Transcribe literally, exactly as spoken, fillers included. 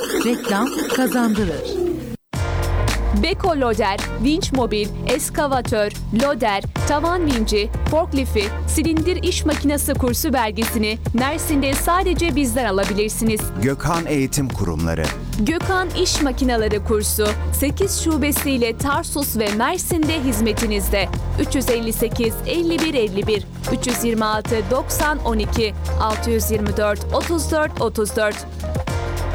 Reklam kazandırır. Beko Loader, vinç mobil, eskavatör, loader, tavan vinci, forklifti, silindir iş makinesi kursu belgesini Mersin'de sadece bizden alabilirsiniz. Gökhan Eğitim Kurumları. Gökhan İş Makineleri kursu sekiz şubesiyle Tarsus ve Mersin'de hizmetinizde. üç yüz elli sekiz elli bir elli bir, üç yüz yirmi altı doksan on iki, altı yüz yirmi dört otuz dört otuz dört.